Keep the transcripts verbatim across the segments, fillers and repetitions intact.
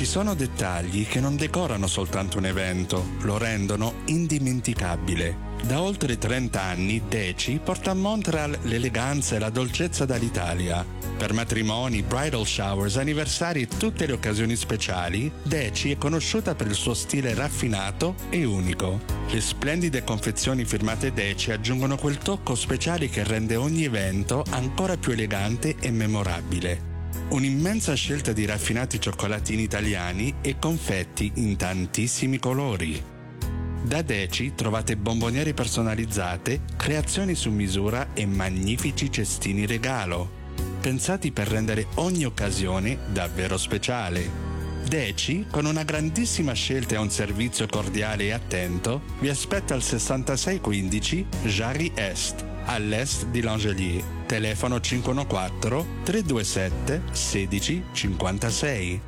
Ci sono dettagli che non decorano soltanto un evento, lo rendono indimenticabile. Da oltre trenta anni Deci porta a Montreal l'eleganza e la dolcezza dall'Italia. Per matrimoni, bridal showers, anniversari e tutte le occasioni speciali, Deci è conosciuta per il suo stile raffinato e unico. Le splendide confezioni firmate Deci aggiungono quel tocco speciale che rende ogni evento ancora più elegante e memorabile. Un'immensa scelta di raffinati cioccolatini italiani e confetti in tantissimi colori. Da Deci trovate bomboniere personalizzate, creazioni su misura e magnifici cestini regalo, pensati per rendere ogni occasione davvero speciale. Deci, con una grandissima scelta e un servizio cordiale e attento, vi aspetta al sessantasei quindici Jarry Est, all'est di L'Angelier. Telefono cinque uno quattro tre due sette uno sei cinque sei.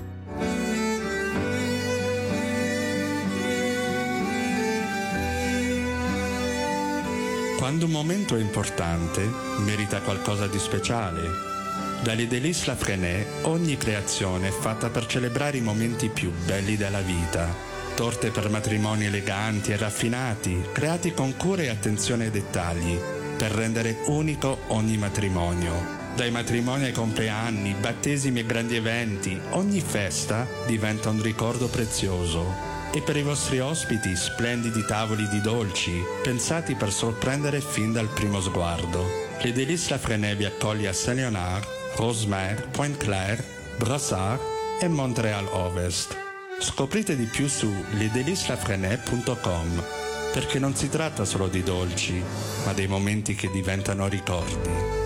Quando un momento è importante, merita qualcosa di speciale. Dalle Délices Lafresnaye ogni creazione è fatta per celebrare i momenti più belli della vita. Torte per matrimoni eleganti e raffinati, creati con cura e attenzione ai dettagli, per rendere unico ogni matrimonio. Dai matrimoni ai compleanni, battesimi e grandi eventi, ogni festa diventa un ricordo prezioso. E per i vostri ospiti, splendidi tavoli di dolci, pensati per sorprendere fin dal primo sguardo. Le Délices Lafresnaye vi accoglie a Saint-Léonard, Rosemère, Pointe-Claire, Brossard e Montréal Ovest. Scoprite di più su le délices lafresnaye punto com, perché non si tratta solo di dolci, ma dei momenti che diventano ricordi.